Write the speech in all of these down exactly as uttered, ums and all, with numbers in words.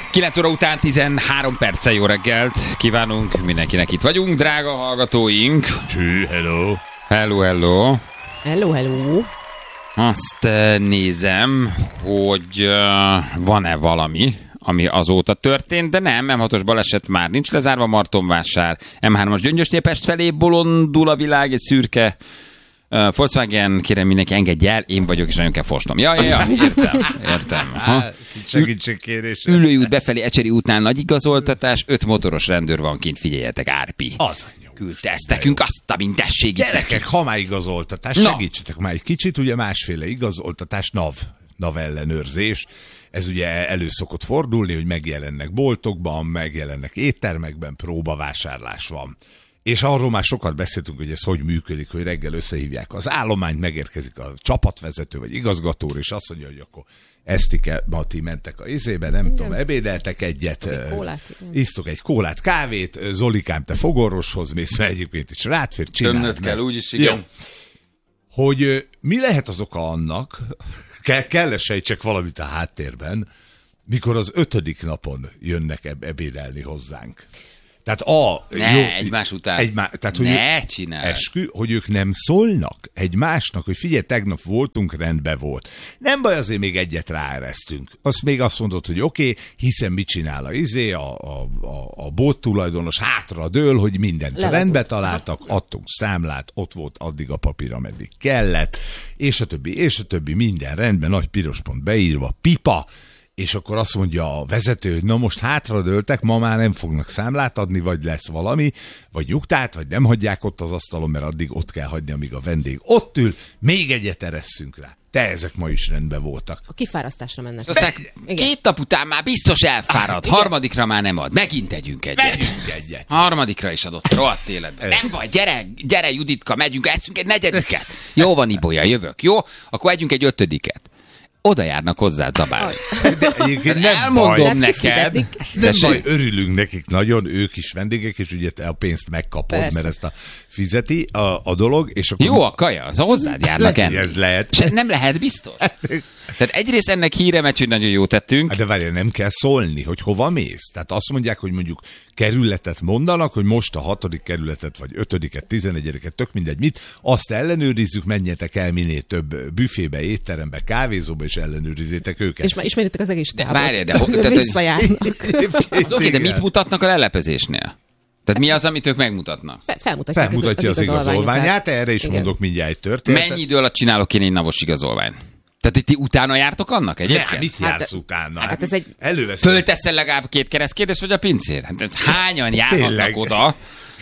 kilenc óra után tizenhárom perccel jó reggelt kívánunk mindenkinek, itt vagyunk, drága hallgatóink. Csű, hello. Hello, hello. Hello, hello. Azt nézem, hogy uh, van-e valami, ami azóta történt, de nem, em hatos baleset már nincs lezárva, Martonvásár, em hármas Gyöngyösnél Pest felé bolondul a világ, egy szürke uh, Volkswagen, kérem mindenki engedj el, én vagyok, és nagyon kell fosnom. Ja, ja, ja, értem, értem. Ha? Segítségkérés. Ülői út befelé Ecseri útnál nagy igazoltatás, öt motoros rendőr van kint, figyeljetek, Árpi. Az küldte ezt nekünk, azt a mindesség. Gyerekek, ha már igazoltatás, Na. segítsetek már egy kicsit, ugye másféle igazoltatás, NAV, NAV ellenőrzés. Ez ugye elő szokott fordulni, hogy megjelennek boltokban, megjelennek éttermekben, próbavásárlás van. És arról már sokat beszéltünk, hogy ez hogy működik, hogy reggel összehívják az állományt, megérkezik a csapatvezető vagy igazgató, és azt mondja, hogy akkor Esztike, Mati mentek a izébe, nem igen. tudom, ebédeltek egyet, isztok egy kólát, isztok egy kólát, kávét, Zolikám, te fogorvoshoz mész, mert egyébként is rátfér, csináld. Tönnöd kell, úgyis igen. Jó. Hogy mi lehet az oka annak, kell, kell sejtsek valamit a háttérben, mikor az ötödik napon jönnek eb- ebédelni hozzánk. Tehát a... Ne, jó, egymás után. Egymá, tehát, hogy ne csinálj. Eskü, hogy ők nem szólnak egymásnak, hogy figyelj, tegnap voltunk, rendben volt. Nem baj, azért még egyet ráeresztünk. Azt még azt mondod, hogy oké, okay, hiszen mit csinál a izé, a, a, a, a bót tulajdonos hátra dől, hogy mindent Lelezult. rendbe találtak, adtunk számlát, ott volt addig a papír, ameddig kellett, és a többi, és a többi, minden rendben, nagy piros pont beírva, pipa, és akkor azt mondja a vezető, hogy na most hátradőltek, ma már nem fognak számlát adni, vagy lesz valami, vagy nyugtát, vagy nem hagyják ott az asztalon, mert addig ott kell hagyni, amíg a vendég ott ül, még egyet eresszünk rá. De ezek ma is rendben voltak. A kifárasztásra mennek. Be- két nap után már biztos elfárad, ah, harmadikra már nem ad. Megint együnk egyet. Megyünk egyet. Harmadikra is adott, rohadt életben. Nem baj, gyere, gyere Juditka, megyünk, eszünk egy negyediket. Jó van, Ibolya, jövök, jó? Akkor együnk egy ötödiket. Oda járnak hozzá zabálni. De egyébként nem elmondom baj. neked. Nem baj, örülünk nekik nagyon, ők is vendégek, és ugye te a pénzt megkapod, persze. Mert ezt a fizeti a, a dolog. És akkor jó a kaja, az hozzád járnak enni. Ez lehet. És nem lehet biztos. Tehát egyrészt ennek híre megy, hogy nagyon jót tettünk. De várjál, nem kell szólni, hogy hova mész. Tehát azt mondják, hogy mondjuk kerületet mondanak, hogy most a hatodik kerületet, vagy ötödiket, tizenegyediket, tök mindegy mit, azt ellenőrizzük, menjetek el minél több büfébe, étterembe, kávézóba, és ellenőrizzétek őket. És már ismeritek az egész távot. Várjál, de, de, de, visszajárnak. Oké, de mit mutatnak a lelepezésnél? Tehát mi az, amit ők megmutatnak? Fe, felmutatják Felmutatja az, az igazolványát, erre is igen. mondok mindjárt egy történetet. Mennyi idő alatt csinálok én egy navos igazolványt? Tehát itt ti utána jártok annak egyébként? Nem, mit jársz hát, utána? Hát ez egy... Előveszem. Fölteszel legalább két keresztkérdést, vagy a pincér? Hát hányan járhatnak tényleg oda?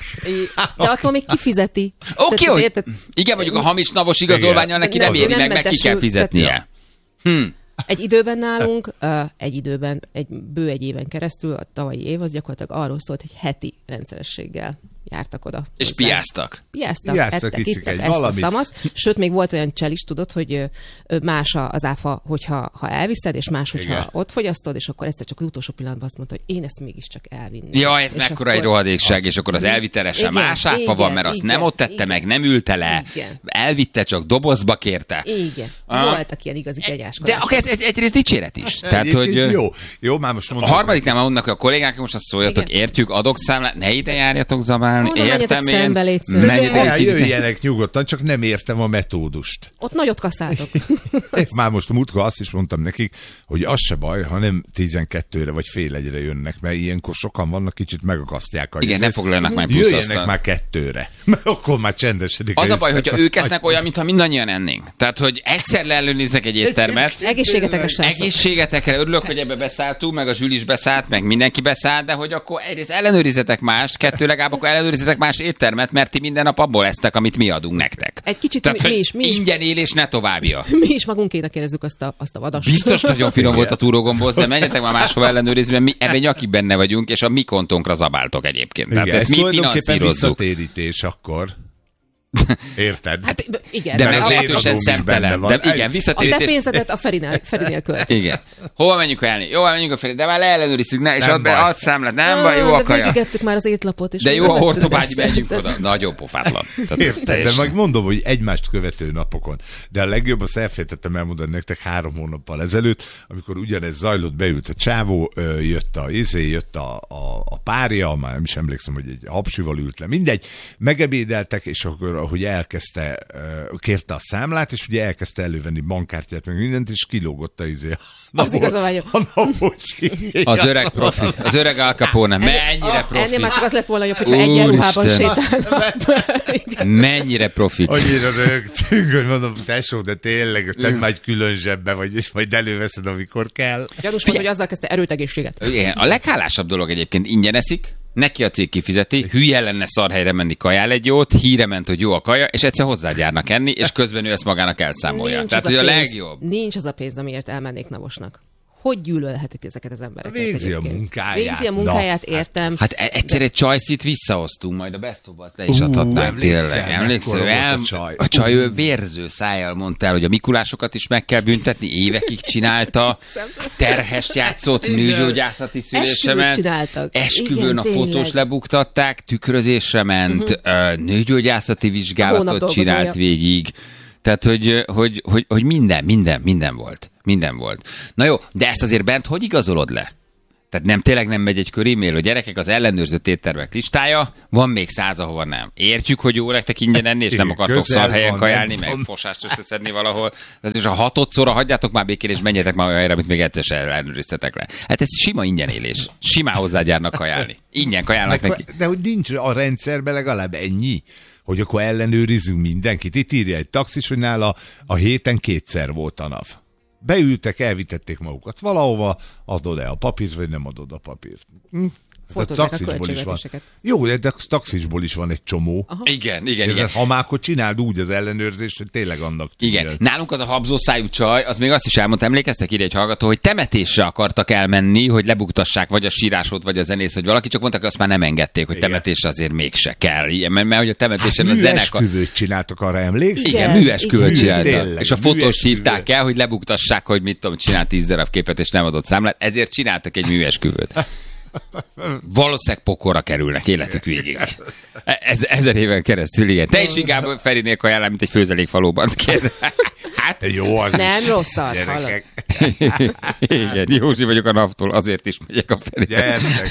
De attól még kifizeti. Oké, okay, hogy... Igen, mondjuk a hamis navos igazolvánnyal neki nem, nem éri meg, meg ki kell fizetnie. Hm. Egy időben nálunk, uh, egy időben, egy bő egy éven keresztül, a tavalyi év az gyakorlatilag arról szólt, hogy heti rendszerességgel jártak oda. És piáztak. Piáztak, piáztak ettek, ittek, ezt, valamit. azt, azt. Sőt, még volt olyan csel is, tudod, hogy más az áfa, hogyha ha elviszed, és más, hogyha igen. ott fogyasztod, és akkor egyszer csak az utolsó pillanatban azt mondta, hogy én ezt mégiscsak elvinném. Ja, ez és mekkora egy rohadékság, és akkor az elvitelesen más áfa igen, van, mert azt igen, nem ott tette igen, meg, nem ülte le, igen. elvitte, csak dobozba kérte. Igen. Ah. Voltak ilyen igazi kegyáskodások. De ez egy, egyrészt dicséret is. Tehát, hogy jó, jó, már most mondom. A harmadiknál már mondnak a kollégák, most azt szóljatok, értjük, adok számlát, ne ide járjatok zabálni. Értem én. Jöjjenek nyugodtan, csak nem értem a metódust. Ott nagyot kaszáltok. Már most múltkor azt is mondtam nekik, hogy az se baj, ha nem tizenkettőre vagy fél egyre jönnek, mert ilyenkor sokan vannak, kicsit megakasztják. A igen, nem foglalnak már plusz jöjjenek aztán. Már kettőre, mert akkor már csendesedik. Az a baj, hogyha ők esznek olyan, mintha mindannyian ennénk. Tehát, hogy egyszer leellenőrizzek egy éttermet. Egészségetekre sem. Egészségetekre örülök, hogy ebbe beszálltunk, meg a Zsül is beszállt, meg mindenki beszállt, de hogy akkor egyrészt ellenőrizetek mást, kettő legalább akkor ellenőrizetek más éttermet, mert ti minden nap abból esztek, amit mi adunk nektek. Egy kicsit tehát, mi, mi is. Mi ingyen élés ne továbbja. Mi is magunkének érezzük azt a, azt a vadas. Biztos nagyon finom volt a túrógomboz, de menjetek már máshova ellenőrizni, mert mi ebben nyakig benne vagyunk, és a mi kontónkra zabáltok egyébként. Tehát igen, ezt mi finanszírozzuk. visszatérítés akkor. Érted? Hát igen. De Mert az meglehetősen én adóm is benne szemtelen. van. De igen, A te visszatérítés. pénzedet a Ferinél, Ferinél költ. Igen. Hova menjünk elni? Jó, menjünk a Feri, de már leellenőrizzük, ne, és Nem add be, baj. add számlát, nem baj, jó a De kaja. végigettük már az étlapot is. De jó a nem hortobágyi, tudod megyünk ezt. oda. Nagyon pofátlan. Tehát Érted, de teljesen- meg mondom, hogy egymást követő napokon. De a legjobb, azt elfelejtettem elmondani nektek három hónappal ezelőtt, amikor ugyanez zajlott, beült a csávó, ö, jött a izé, jött a, a, a párja, már nem is emlékszem, hogy egy hapsival ült le, mindegy, megebédeltek, és akkor, ahogy elkezdte, ö, kérte a számlát, és ugye elkezdte elővenni bankkártyát, meg mindent, és kilógott a izé. Az igaz a vágyom. A napocsi. Az öreg profi, az öreg Al Capone, mennyire Ah, ennél már profi. csak az lett volna jobb, hogyha egyenruhában Úristen. sétálnak. Mennyire profi. Annyira rögtünk, hogy mondom, tesó, de tényleg, te már egy külön zsebbe vagy, és majd előveszed, amikor kell. Gyanús volt, hogy azzal kezdte erőtegészséget. Igen, a leghálásabb dolog egyébként, ingyen eszik, neki a cég kifizeti, hülye lenne szarhelyre menni, kajál egy jót, híre ment, hogy jó a kaja, és egyszer hozzágyárnak enni, és közben ő ezt magának elszámolja. Nincs Tehát, az hogy a pénz- legjobb. Nincs az a pénz, amiért elmennék Navosnak. Hogy gyűlölhetik ezeket az embereket? Végzi a egyébként? munkáját. Végzi a munkáját, Na, értem. Hát e- egyszer egy csajszit visszahoztunk, majd a Best of Us le is adhatnánk emlékszel, tényleg. Emlékszel? mekkora El, volt a csaj? a csaj ő vérző szájjal mondta el, hogy a Mikulásokat is meg kell büntetni, évekig csinálta, terhest játszott, nőgyógyászati szülésemen. Esküvőt csináltak. Esküvőn Igen, a fotós tényleg. lebuktatták, tükrözésre ment, uh-huh. nőgyógyászati Hónap vizsgálatot dolgozója. csinált végig. Tehát, hogy, hogy, hogy, hogy minden, minden, minden volt. Minden volt. Na jó, de ezt azért bent hogy igazolod le? Tehát nem tényleg nem megy egy kör e-mail, hogy gyerekek, az ellenőrzött éttermek listája, van még száz, ahova nem. Értjük, hogy jó nektek ingyen enni, és nem Igen, akartok közel szarhelyen van, kajálni, nem meg van. fosást összeszedni valahol. Tehát és a hatodszorra hagyjátok már békén, és menjetek már olyan helyre, amit még egyszer sem ellenőriztetek le. Hát ez sima ingyen élés. Simán hozzágyárnak kajálni. Ingyen kajálnak Meg, neki. de hogy nincs a rendszerben legalább ennyi, hogy akkor ellenőrizzünk mindenkit. Itt írja egy taxis, hogy nála a héten kétszer volt a NAV. Beültek, elvitették magukat valahova, adod-e a papírt, vagy nem adod a papírt. Hm? Fotózzák a taxisból is van. költségvetéseket. Jó, de a taxisból is van egy csomó. Aha. Igen, igen, igen. Igen. Ha már akkor csináld úgy az ellenőrzést, hogy tényleg annak Igen. tűnjön. Nálunk az a habzószájú csaj, az még azt is elmondta, emlékeztek ide egy hallgató, hogy temetésre akartak elmenni, hogy lebuktassák vagy a sírásot, vagy a zenész, vagy valaki, csak mondták, hogy azt már nem engedték, hogy Igen. temetésre azért mégse kell. Igen, mert, mert hogy a temetésen Hát a zenekar... műesküvőt csináltak, arra emlékszel? Igen, Igen, műesküvőt igen. csináltak. Tényleg, És a fotós műesküvő. hívták el, hogy lebuktassák, hogy mit tudom, csinál tíz darab képet, és nem adott számlát, ezért csináltak egy műesküvőt. Valószínűleg pokorra kerülnek életük végig. Ez, ezer éven keresztül, igen. Te is inkább Ferinél kajálál, mint egy főzelékfalóban. Hát, Jó, az Nem is. rossz az, Gyerekek, igen, Józsi vagyok a naptól, azért is megyek a Ferinél. gyertek.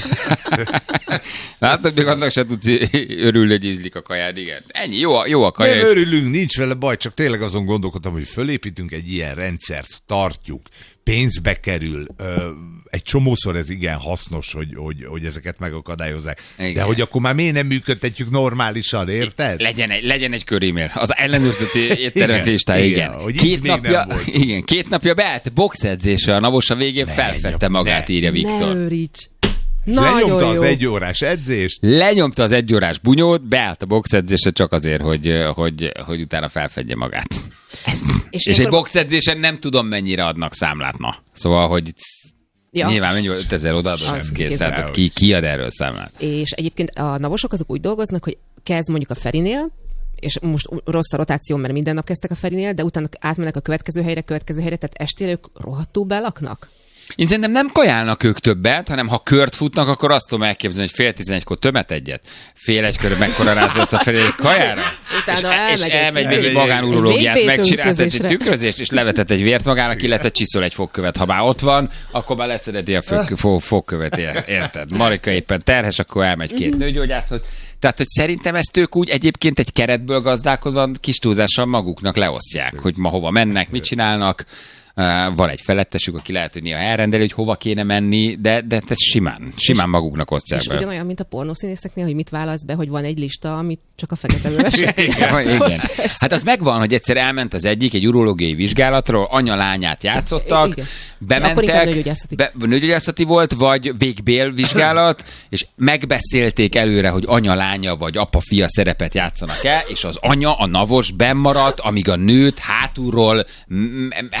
Látod, még annak se tudsz örülni, hogy ízlik a kajád, igen. Ennyi, jó a, jó a kaja. Nem és- örülünk, nincs vele baj, csak tényleg azon gondolkodtam, hogy fölépítünk egy ilyen rendszert, tartjuk, pénzbe kerül, ö, egy csomószor ez igen hasznos, hogy, hogy, hogy ezeket megakadályozzák. Igen. De hogy akkor már miért nem működtetjük normálisan, érted? Legyen egy, legyen egy körémél. Az ellenőrzött éttermek Igen, listája, igen, igen. hogy itt Két még napja, nem volt. igen, két napja beállt boxedzésre, a Navos a végén felfedte nyom- magát, ne. írja Ne Viktor. őríts. Nagyon Lenyomta jó. az egy órás edzést, Lenyomta az egyórás bunyót, beállt a boxedzésre csak azért, hogy, hogy, hogy utána felfedje magát. És, és egy ilyenkor- boxedzésen nem tudom, mennyire adnak számlát, na. Szóval, hogy Ja. nyilván mennyi ötezer odaadod, Az ez kész. kész. Tehát ki, ki ad erről számlát? És egyébként a navosok azok úgy dolgoznak, hogy kezd mondjuk a Ferinél, és most rossz a rotáció, mert minden nap kezdtek a Ferinél, de utána átmennek a következő helyre, következő helyre, tehát estére ők rohadtul belaknak. Én szerintem nem kajálnak ők többet, hanem ha kört futnak, akkor azt tudom elképzelni, hogy fél tizenegykor tömet egyet, fél egykor mekkora rázza azt a felé egy kajára, Utána és, elmegy és egy- elmegy még egy egy- magánurológiát, egy vé pé megcsináltat egy tükrözésre. tükrözést, és levetett egy vért magának, illetve csiszol egy fogkövet. Ha már ott van, akkor már leszedeti a fog, fog, fogkövet, ér- érted? Marika éppen terhes, akkor elmegy két nőgyógyászhoz. Tehát, hogy szerintem ezt ők úgy egyébként egy keretből gazdálkodva kis túlzással maguknak leosztják, hogy ma hova mennek, mit csinálnak. Uh, van egy felettesük, aki lehet, hogy néha elrendeli, hogy hova kéne menni, de, de ez simán, simán maguknak osztják És be. ugyanolyan, mint a pornószínészeknél, hogy mit válasz be, hogy van egy lista, amit csak a fekete művesek. Igen, igen. Hát az megvan, hogy egyszer elment az egyik egy urológiai vizsgálatról, anya-lányát játszottak, Igen. Akkor inkább bementek, nőgyógyászati. be, nőgyógyászati volt, vagy végbél vizsgálat, és megbeszélték előre, hogy anya-lánya vagy apa-fia szerepet játszanak el, és az anya, a navos bennmaradt, amíg a nőt hátulról m- m- hát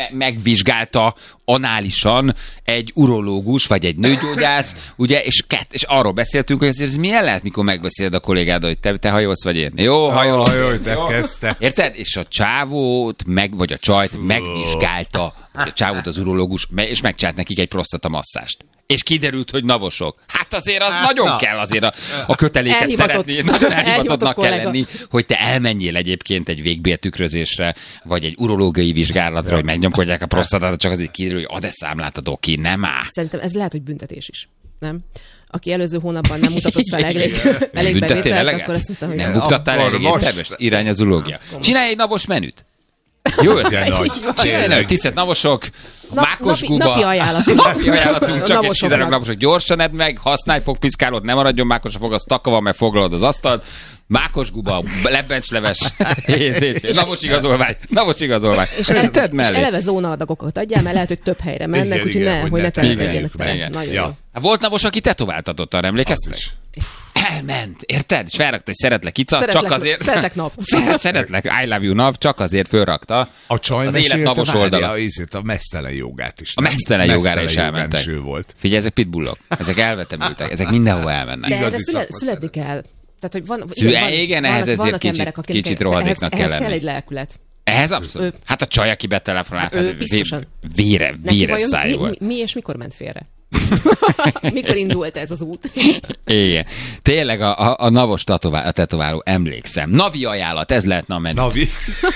me- megvizsgálta análisan egy urológus, vagy egy nőgyógyász, ugye, és, kett, és arról beszéltünk, hogy ez milyen lehet, mikor megbeszéled a kollégád, hogy te, te hajolsz, vagy én. Jó, hajolok. Hajolj, te kezdte. Érted? És a csávót, meg, vagy a csajt megvizsgálta, a csávót az urológus, és megcsinált nekik egy prostatamasszást. És kiderült, hogy navosok. Hát azért az hát, nagyon na. kell azért a, a köteléket elhivatott, szeretni. Nagyon elhivatottnak kell lenni, hogy te elmenjél egyébként egy végbéltükrözésre, vagy egy urológiai vizsgálatra, ja. hogy megnyomkodják a prostatát, csak azért kiderül, hogy ad-e számlát a doki, nem áll. Szerintem ez lehet, hogy büntetés is. Nem? Aki előző hónapban nem mutatott fel elég, elég bevételt, akkor azt mondta, hogy... Nem mutattál elég most irány az urológia. Csinálj egy navos menüt. Jó ötlet. Csinálj, tisztelt navosok, Na, mákos napi, guba. Napi ajánlatunk. Napi ajánlatunk, csak egy kizárólag naposok. Gyorsan edd meg, használj fogpiszkálót, ne maradjon mákos a fog, az taka van, mert foglalod az asztalt. Mákos guba, lebbencsleves, navos igazolvány, navos igazolvány. És, eleve, és eleve zónaadagokat adjál, mert lehet, hogy több helyre mennek, úgyhogy ne, hogy ne telepedjenek tele. Volt navos, aki tetováltatott, arra emlékeztek? Elment, érted? És felrakta, hogy szeretlek ica, szeretlek, csak azért... Szeretlek nav. Szeretlek, I love you nav, csak azért fölrakta. A csaj az élet navos oldala. A mesztelen jogát is. A mesztelen jogára is elmentek. Volt. Figyelj, ezek pitbullok. Ezek elvetemültek. Ezek mindenhol elmennek. De erre szüle, születni kell. Tehát, hogy van, Szüle, igen, van, igen, ehhez ezért kicsit, emberek, kicsit rohadéknak kell lenni. Ehhez kell egy lelkület. Ehhez abszolút. Ő, hát a csaj, aki betelefonált, hát biztosan. Vére, véres szájú volt. Mi, mi és mikor ment félre? Mikor indult ez az út? Igen. Tényleg a, a, a navos tetováló, a tetováló, emlékszem. Navi ajánlat, ez lehetne a menü. Navi?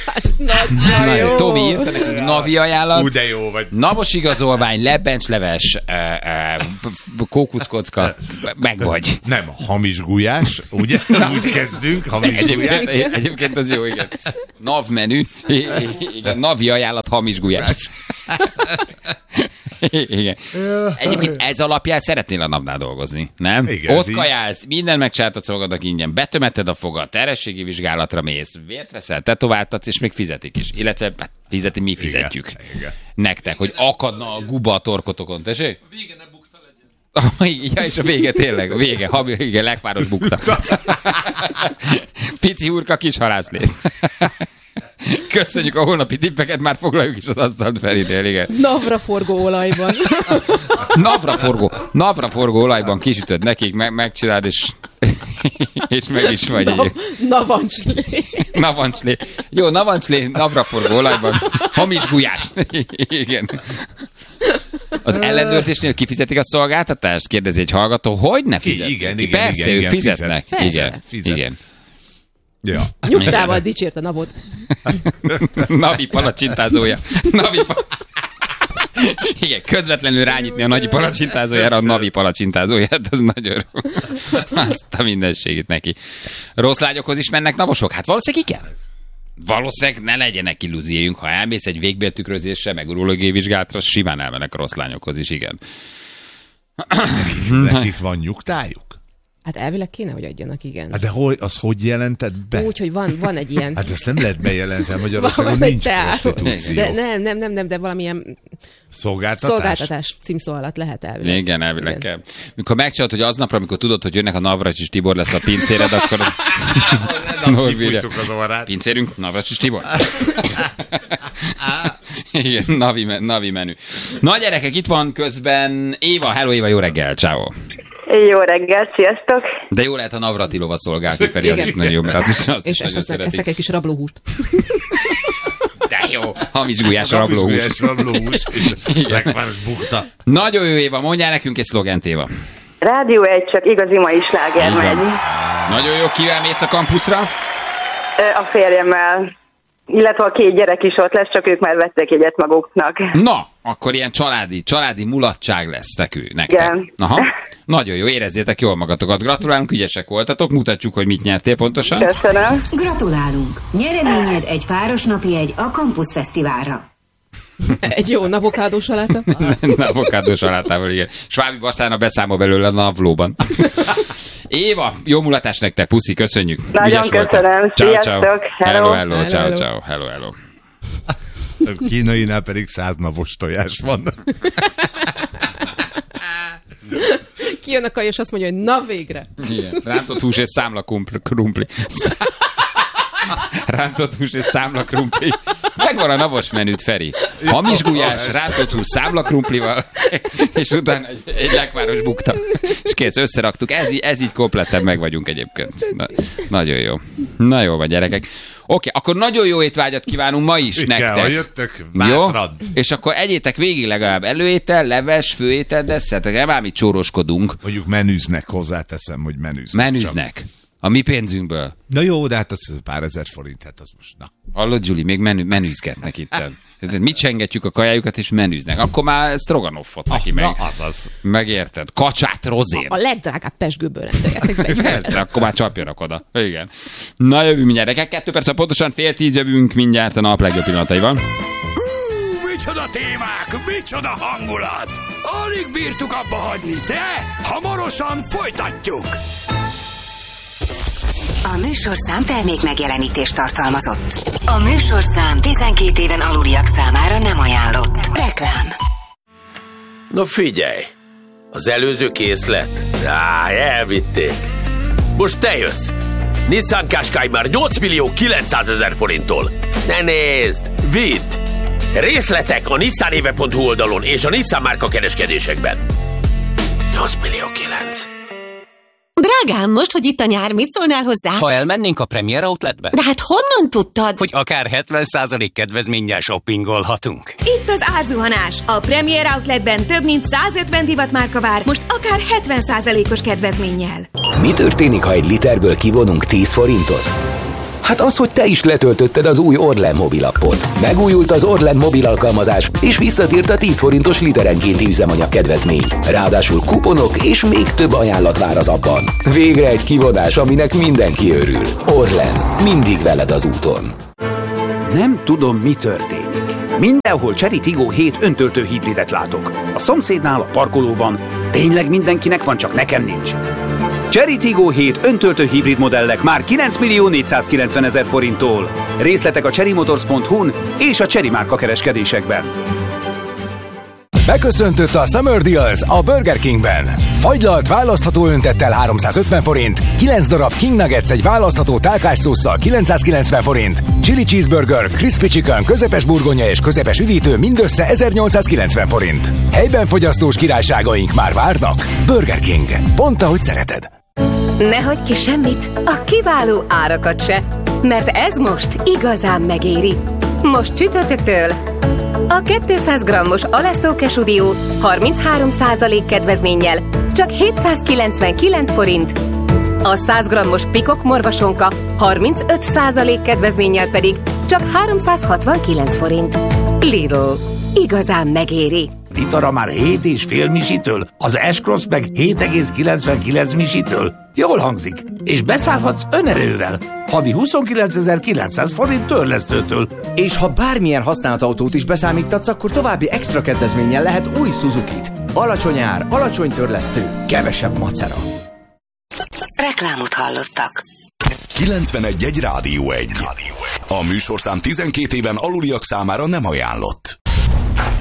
Na, jó. Tomi írta nekünk, navi ajánlat. Ú, de jó vagy. Navos igazolvány, lebbencsleves, kókuszkocka, meg vagy. Nem, hamis gulyás, ugye? Úgy kezdünk, hamis egyébként, gulyás. Egyébként az jó, igen. Nav menü, igen, navi ajánlat, hamis gulyás. Igen. Egyébként ez alapján szeretnél a napnál dolgozni, nem? Igen, ott kajálsz, minden megcsináltatsz magadnak ingyen, betömeted a fogad, terhességi vizsgálatra mész, vért veszel, tetováltatsz, és még fizetik is. Illetve hát, fizeti, mi fizetjük. Igen, igen. Nektek, hogy akadna a guba a torkotokon, tessék? A vége ne bukta legyen. Ja, és a vége tényleg, a vége, ha, igen, legváros bukta. Pici hurka, kis halászlét. Köszönjük a holnapi tippeket, már foglaljuk is az asztalt Ferinél, igen. Navraforgó olajban. Navraforgó, navraforgó olajban kisütöd nekik, me- megcsináld, és, és meg is vagy. Nav- navancslé. Navancslé. Jó, navancslé, navraforgó olajban, hamis gulyás. Igen. Az ellenőrzésnél kifizetik a szolgáltatást? Kérdezi egy hallgató, hogy ne fizetnek? Igen, igen, Persze, igen, ők igen, fizetnek. Persze. Igen, Fizet. igen. Ja. Nyugtával dicsért a navot. Navi palacsintázója. Navi pa... Igen, közvetlenül rányitni a nagyi palacsintázójára a Navi palacsintázóját, az nagyon jó. Azt a mindenségét neki. Rossz lányokhoz is mennek navosok? Hát valószínűleg ki kell. Valószínűleg ne legyenek illúzióink, ha elmész egy végbéltükrözésre, meg urológiai vizsgálatra, simán elmennek a rossz lányokhoz is, igen. Nekik, nekik van nyugtájuk? Hát elvileg kéne, hogy adjanak, igen. Hát de hol, az hogy jelented be? Úgy, hogy van, van egy ilyen... Hát ezt nem lehet bejelenteni, Magyarországon nincs prostitúció. De nem, nem, nem, nem, de valamilyen szolgáltatás, szolgáltatás címszó alatt lehet elvileg. Igen, elvileg igen. kell. Mikor megcsinálod, hogy aznapra, amikor tudod, hogy jönnek a Navracsis Tibor lesz a pincéred, akkor... Kifújtuk az orrát. Pincérünk, Navracsis Tibor. Igen, navi, navi menü. Na gyerekek, itt van közben Éva. Hello Éva, jó reggel, ciao. Jó reggel, sziasztok! De jó lehet a Navratilova szolgálni, Feri, az is nagyon jó, mert az is, az és is nagyon szeretik. esznek egy kis rablóhúst. De jó, hamis gulyás rablóhús. Hamis gulyás rablóhús, és legváros bukta. Nagyon jó, Éva, mondjál nekünk egy szlogent, Éva. Rádió egy, csak igazi mai sláger megy. Nagyon jó, kivel mész a kampuszra? A férjemmel, illetve a két gyerek is ott lesz, csak ők már vettek egyet maguknak. Na, akkor ilyen családi, családi mulatság lesz nekünk, nektek. Igen. Aha. Nagyon jó, érezzétek jól magatokat. Gratulálunk, ügyesek voltatok, mutatjuk, hogy mit nyertél pontosan. Köszönöm. Gratulálunk! Nyereményed egy páros napi egy a Campus Fesztiválra. Egy jó avokádó saláta. Avokádó salátával, igen. Svábi Baszána beszámol belőle a navlóban. Éva, jó mulatást nektek, puszi, köszönjük. Nagyon Ügyes köszönöm, ciao, sziasztok, ciao. hello. Hello, hello, ciao, ciao, hello, hello. A kínainál pedig száz navos tojás van. Kijön a kaj, és azt mondja, hogy na végre. Igen. Rántott hús és számla krumpli. Rántott hús és számla krumpli. Megvan a navos menüt, Feri. hamis gulyás, rántott hús számlakrumplival, és utána egy, egy lekváros bukta. És kész, összeraktuk. Ez, ez így kompletten meg vagyunk egyébként. Na, nagyon jó. Na jó van, gyerekek. Oké, akkor nagyon jó étvágyat kívánunk ma is Igen, nektek. ha jöttök, bátran. Jó? És akkor egyétek végig legalább előétel, leves, főétel, desszert, nem ám itt csóroskodunk. Mondjuk menüznek, hozzáteszem, hogy menüznek. Menüznek. Csak. A mi pénzünkből. Na jó, de hát az pár ezer forint, hát az most, na. Hallod, Gyuli, még menü, menüzgetnek itten. Mit csengetjük a kajájukat, és menüznek. Akkor már stroganoffot neki meg. Na, azaz. Megérted? Kacsát rozén. A legdrágább pesgőből rendeljetek be. Persze, akkor már csapjanak oda. Igen. Na, jövünk mindjárt. Reggel kettő perc, pontosan fél tíz jövünk mindjárt a nap legjobb pillanataival. Hú, micsoda témák, micsoda hangulat! Alig bírtuk abba hagyni, de hamarosan folytatjuk! A műsorszám termék megjelenítést tartalmazott. A műsorszám tizenkét éven aluliak számára nem ajánlott. Reklám. Na figyelj! Az előző készlet? Á, elvitték. Most te jössz! Nissan Qashqai már nyolc millió kilencszázezer forinttól. Ne nézd! Vidd! Részletek a nissanéve pont hu oldalon és a Nissan márka kereskedésekben. nyolc millió kilenc. Drágám, most, hogy itt a nyár, mit szólnál hozzá? Ha elmennénk a Premier Outletbe? De hát honnan tudtad? Hogy akár hetven százalék kedvezménnyel shoppingolhatunk. Itt az árzuhanás. A Premier Outletben több mint százötven divatmárka vár, most akár hetven százalékos kedvezménnyel. Mi történik, ha egy literből kivonunk tíz forintot? Hát az, hogy te is letöltötted az új Orlen mobilappot. Megújult az Orlen mobil alkalmazás, és visszatért a tíz forintos literenkénti üzemanyag kedvezmény. Ráadásul kuponok és még több ajánlat vár az appban. Végre egy kivonás, aminek mindenki örül. Orlen, mindig veled az úton. Nem tudom, mi történik. Mindenhol Chery Tiggo hét öntöltő hibridet látok. A szomszédnál, a parkolóban. Tényleg mindenkinek van, csak nekem nincs. Chery Tiggo hét öntöltő hibrid modellek már kilenc millió négyszázkilencven ezer forinttól. Részletek a chery motors pont hu-n és a Chery márka kereskedésekben. Beköszöntött a Summer Deals a Burger Kingben. Fagylalt választható öntettel háromszázötven forint, kilenc darab King Nuggets egy választható tálkás szósszal kilencszázkilencven forint, Chili Cheeseburger, Crispy Chicken, közepes burgonya és közepes üdítő mindössze ezernyolcszázkilencven forint. Helyben fogyasztós királyságaink már várnak. Burger King. Pont ahogy szereted. Ne hagyj ki semmit, a kiváló árakat se, mert ez most igazán megéri. Most csütörtöktől a kétszáz grammos Alesto Cashew Dio harminchárom százalék kedvezménnyel csak hétszázkilencvenkilenc forint, a száz grammos Pikok morvasonka harmincöt százalék kedvezménnyel pedig csak háromszázhatvankilenc forint. Lidl. Igazán megéri. Litara már hét és fél misitől, az S-Cross meg hét egész kilencvenkilenc misitől. Jól hangzik. És beszállhatsz önerővel. Havi huszonkilencezer-kilencszáz forint törlesztőtől. És ha bármilyen használt autót is beszámítatsz, akkor további extra kedvezménnyel lehet új Suzukit. Alacsony ár, alacsony törlesztő, kevesebb macera. Reklámot hallottak. kilencvenegy egy Rádió egy. A műsorszám tizenkét éven aluliak számára nem ajánlott.